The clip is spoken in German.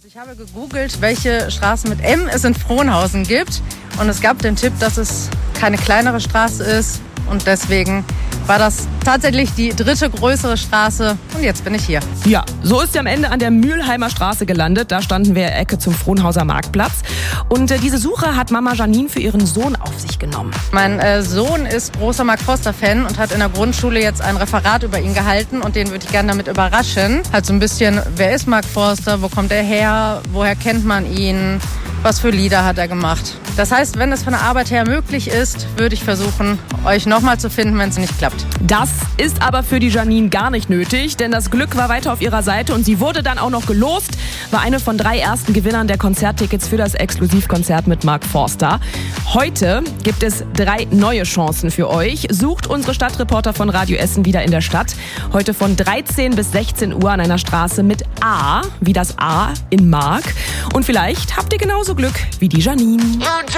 Ich habe gegoogelt, welche Straßen mit M es in Frohnhausen gibt. Und es gab den Tipp, dass es keine kleinere Straße ist. Und deswegen war das tatsächlich die dritte größere Straße. Und jetzt bin ich hier. Ja, so ist sie am Ende an der Mülheimer Straße gelandet. Da standen wir Ecke zum Frohnhauser Marktplatz. Und diese Suche hat Mama Janine für ihren Sohn auf sich genommen. Mein Sohn ist großer Mark Forster-Fan und hat in der Grundschule jetzt ein Referat über ihn gehalten. Und den würde ich gerne damit überraschen. Halt so ein bisschen, wer ist Mark Forster, wo kommt er her, woher kennt man ihn, was für Lieder hat er gemacht. Das heißt, wenn es von der Arbeit her möglich ist, würde ich versuchen, euch nochmal zu finden, wenn es nicht klappt. Das ist aber für die Janine gar nicht nötig, denn das Glück war weiter auf ihrer Seite und sie wurde dann auch noch gelost, war eine von 3 ersten Gewinnern der Konzerttickets für das Exklusivkonzert mit Mark Forster. Heute gibt es 3 neue Chancen für euch. Sucht unsere Stadtreporter von Radio Essen wieder in der Stadt. Heute von 13 bis 16 Uhr an einer Straße mit A, wie das A in Mark. Und vielleicht habt ihr genauso Glück wie die Janine.